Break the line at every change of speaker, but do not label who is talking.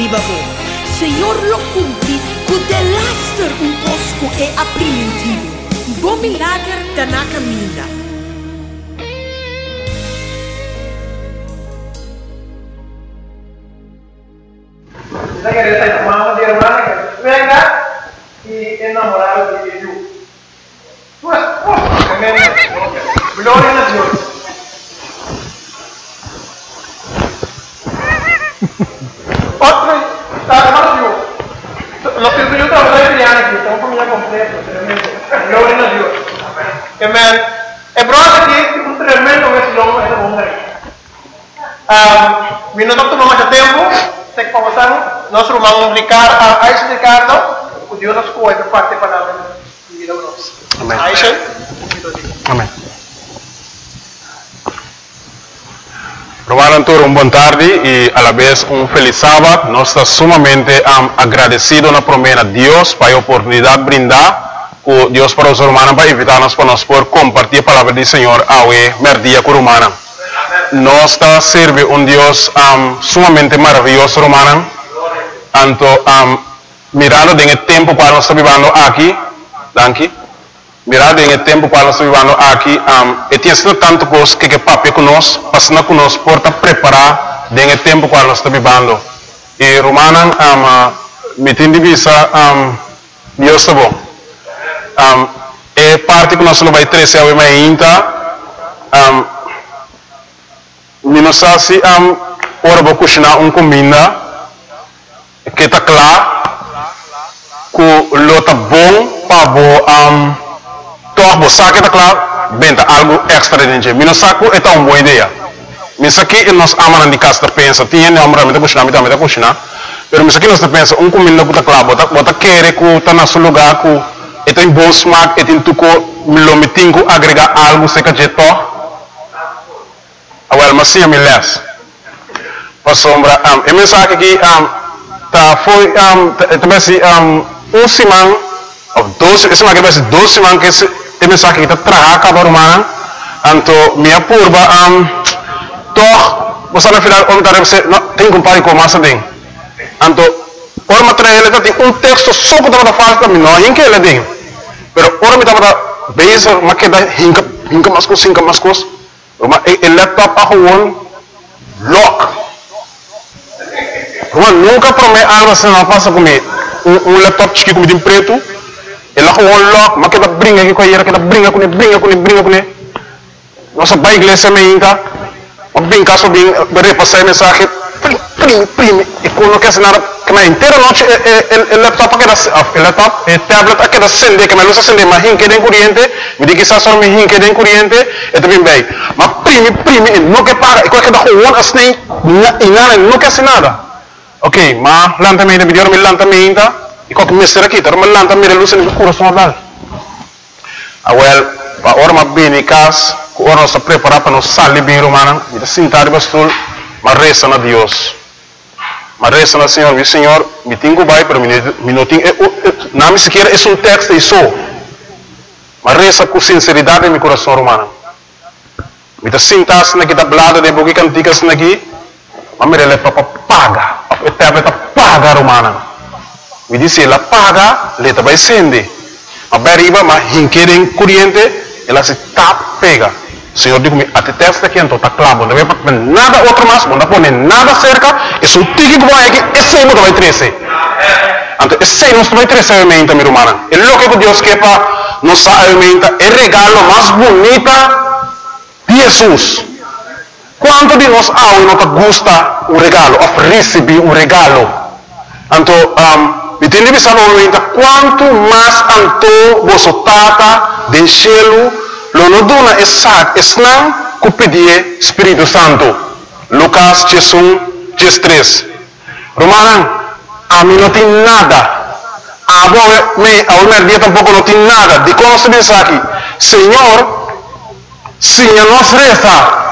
riba-bo. Senhor lo cumpri, cu de laster un cosco e aprimentivo. Bo milagre da na caminda.
Kita queria estar mamma di hermana che venga e innamorare di Gesù. Gloria a Dio. Otro, está Dio. Los que yo trabajo en Triana, que estamos familia completa, tremendo. Gloria a Dio. Amen. E provate che un tremendo questo logo è buono. Mi non tocca más tempo, se conversamos, nós vamos explicar a esse Ricardo, o Deus nos coe de parte da palavra de vida nossa.
Amém.
Aisha,
Amém. Romanos, boa tarde e a la vez feliz sábado. Nós estamos sumamente agradecidos na promessa a Deus para a oportunidade de brindar com Deus para os romanos para invitar-nos para nós poder compartilhar a palavra do Senhor ao merdia com o romano. Nós servimos Deus sumamente maravilhoso, romano. Tanto mirando em tempo para nós vivendo aqui, mirando em tempo para nós vivendo aqui, e tem sido tanto coisa que papai conosco, passando conosco, porta preparar em tempo para nós vivendo. E romano, me tem de vista, Deus é bom. E parte que nós não vai trazer ao ainda, não sei se ora vou cozinhar comida que está claro que lo está bom para você sabe que está claro bem algo extra dentro não sei que é uma boa ideia mas aqui nós amamos de casa pensa tinha não realmente cozinhar mas aqui nós pensa comida que está claro bota querer que está no seu lugar que tem bom smack e tem tudo lo metinho agregar algo se que jeito well, mas sim, me less. Para sombra, a mensagem aqui, foi, talvez, semana, ou 12, essa semana que vai ser 12 semanas que a mensagem aqui está trabalhando cada romana, então, minha curva, você no final, não tem que comparar com massa tem. Então, o material tem texto só para trabalhar fácil também, não é que ele tem. Mas, ora me trabalha, base, mas que dá, hinca mais coisas. El laptop a gewoon lock. Gewoon nunca promete algo assim não passa comigo. Laptop chique como de preto. Ele a gewoon lock, mas que dá brinca aqui com ele, que dá brinca com ele. Nossa pai igreja me inca. Mas brinca só bem, repassar mensagem. Prime. E quando quer nada, que na inteira noite el laptop que dá, el laptop, el tablet que dá acende, que me luz acende, mas hinque de corrente, me diz que está só me hinque de corrente, é também bem. Mas prime, não que paga, e qual que dá gewoon assim, e nada, não quer nada. Ok, mas lentamente, me deu lentamente, e qual que me será aqui, tá? Mas lentamente, luz no coração lá. Well, a hora mais bem em casa, a hora nós preparar para nós sair bem romana, e sentar bastante. Mas reza na Deus. Mas reza na Senhor. E Senhor, me tenho vai para mim não tenho. Não me sequer é um texto isso. Mas reza com sinceridade em meu coração romano. Me dá sintas na que dá blada de boca canticas na aqui. Mas me leva para paga. A tablet paga romana. Me disse ela paga, ela vai acender. A beriba, mas hinquerem corrente, ela se tap pega. Senhor digo-me, até testa aqui, então está claro, não vai pôr nada outro mais, não pôr nada cerca, é só um tique que vai aqui, esse aí não vai crescer. Então, esse aí não vai crescer a alimenta, minha irmã. É louco que Deus quer para nos alimenta, é o regalo mais bonito de Jesus. Quanto de nós não gosta o regalo, ou receber um regalo? Então, me tem de pensar no momento, quanto mais anto você tata de cielo, lo no dona esnang ku pedir Espírito Santo. Lucas 13. Romanan, a mim não tem nada. A meu dia tampoco não tem nada. De como se diz aqui, Senhor, se nos resta